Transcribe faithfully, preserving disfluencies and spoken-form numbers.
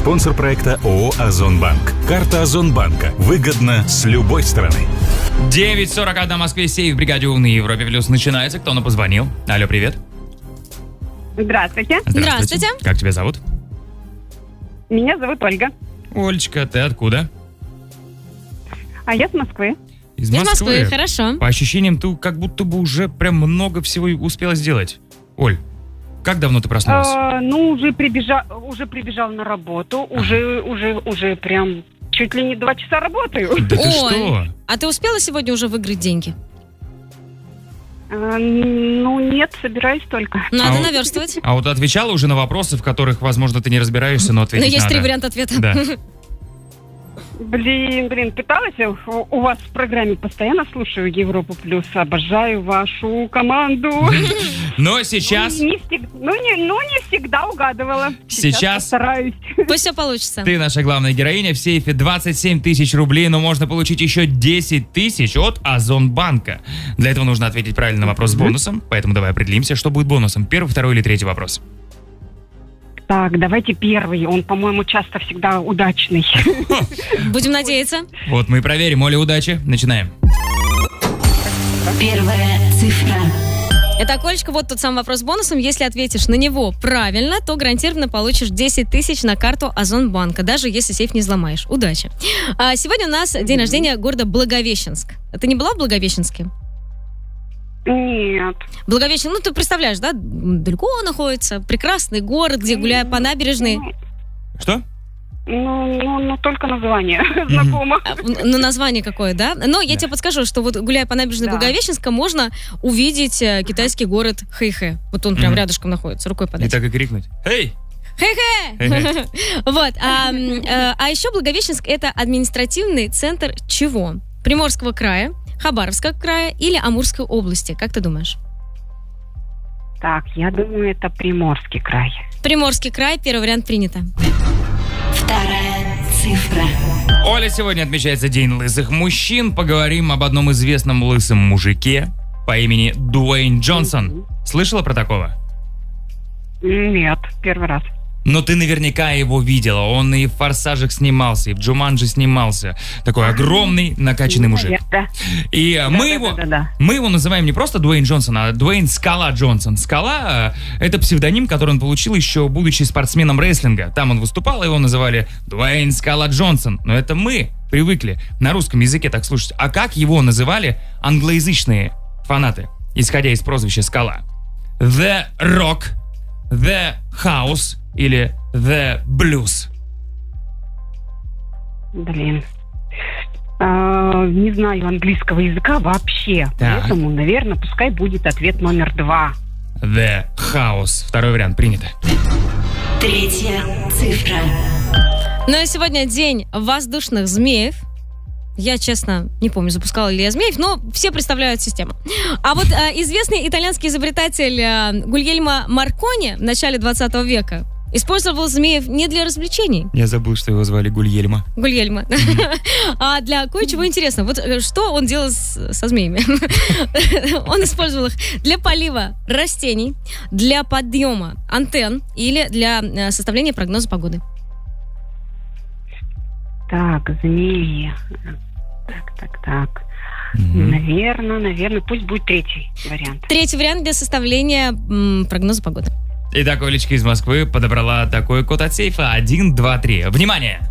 Спонсор проекта ООО «Озонбанк». Карта Озонбанка. Выгодно с любой стороны. девять сорок один в Москве, сейф в бригаде У на Европе Плюс начинается. Кто нам позвонил? Алло, привет. Здравствуйте. Здравствуйте. Здравствуйте. Как тебя зовут? Меня зовут Ольга. Олечка, ты откуда? А я с Москвы. Из Из Москвы, хорошо. По ощущениям, ты как будто бы уже прям много всего успела сделать. Оль, как давно ты проснулась? А, ну, уже прибежал, уже прибежал на работу. Уже, уже, уже прям чуть ли не два часа работаю. Да ты Ой. что? А ты успела сегодня уже выиграть деньги? А, ну, нет, собираюсь только. Надо А вот- наверстывать. А вот отвечала уже на вопросы, в которых, возможно, ты не разбираешься, но Но ответить есть надо. три варианта ответа. Да. Блин, блин, пыталась. У, у вас в программе постоянно слушаю Европу Плюс. Обожаю вашу команду. Но сейчас Ну, не, всег- ну, не, ну, не всегда угадывала. Сейчас- постараюсь. Пусть все получится. ты наша главная героиня. В сейфе двадцать семь тысяч рублей, но можно получить еще десять тысяч от Озонбанка. Для этого нужно ответить правильно на вопрос с бонусом, поэтому давай определимся, что будет бонусом. Первый, второй или третий вопрос. Так, давайте первый. Он, по-моему, часто всегда удачный. Будем надеяться. Вот мы и проверим. Оля, удачи. Начинаем. Первая цифра. Итак, Олечка, вот тот самый вопрос с бонусом. Если ответишь на него правильно, то гарантированно получишь десять тысяч на карту Озонбанка, даже если сейф не взломаешь. Удачи. А сегодня у нас день рождения города Благовещенск. Ты не была в Благовещенске? Нет. Благовещенск, ну ты представляешь, да? Далеко находится, прекрасный город, где, гуляя по набережной, Что? Ну, ну, ну, только название знакомо. А, ну, название какое, да? Но я тебе подскажу, что вот гуляя по набережной Да. Благовещенска, можно увидеть э, китайский город Хэйхэ. Вот он прям Мгм. рядышком находится, рукой И подать. так и крикнуть. Эй! Хэйхэ! Вот. А, м, э, а еще Благовещенск — это административный центр чего? Приморского края, Хабаровского края или Амурской области? Как ты думаешь? Так, я думаю, это Приморский край. Приморский край, первый вариант принято. Вторая цифра. Оля, сегодня отмечается День лысых мужчин. Поговорим об одном известном лысом мужике по имени Дуэйн Джонсон. Слышала про такого? Нет, первый раз. Но ты наверняка его видела. Он и в «Форсажах» снимался, и в «Джуманджи» снимался. Такой огромный, накачанный мужик. Да. И э, мы, да, его, да, да, да. мы его называем не просто Дуэйн Джонсон, а Дуэйн Скала Джонсон. Скала э, — это псевдоним, который он получил еще будучи спортсменом рестлинга. Там он выступал, его называли Дуэйн Скала Джонсон. Но это мы привыкли на русском языке так слушать. А как его называли англоязычные фанаты, исходя из прозвища Скала? The Rock, The House или The Blues? Блин. А, не знаю английского языка вообще. Так. Поэтому, наверное, пускай будет ответ номер два. The House. Второй вариант принято. Третья цифра. Ну и сегодня день воздушных змеев. Я, честно, не помню, запускала ли я змеев, но все представляют систему. А вот э, известный итальянский изобретатель э, Гульельмо Маркони в начале двадцатого века использовал змеев не для развлечений, Я забыл, что его звали Гульельма. Гульельмо, а для кое-чего интересного. Вот э, что он делал с- со змеями? Он использовал их для полива растений, для подъема антенн или для э, составления прогноза погоды. Так, змеи. Так, так, так. Наверное, наверное, пусть будет третий вариант. Третий вариант для составления м, прогноза погоды. Итак, Олечка из Москвы подобрала такой код от сейфа один, два, три. Внимание!